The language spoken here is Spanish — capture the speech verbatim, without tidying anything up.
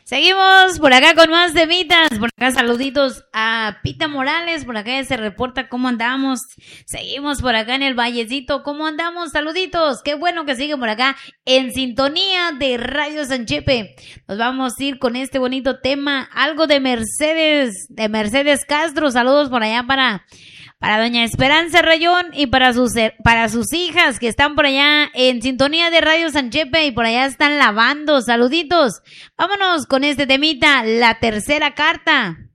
Seguimos por acá con más temitas. Por acá saluditos a Pita Morales. Por acá se reporta cómo andamos. Seguimos por acá en el Vallecito. ¿Cómo andamos? Saluditos. Qué bueno que siguen por acá en sintonía de Radio San Chepe. Nos vamos a ir con este bonito tema. Algo de Mercedes, de Mercedes Castro. Saludos por allá para... Para doña Esperanza Rayón y para sus, para sus hijas que están por allá en sintonía de Radio San Chepe y por allá están lavando. Saluditos. Vámonos con este temita, La Tercera Carta.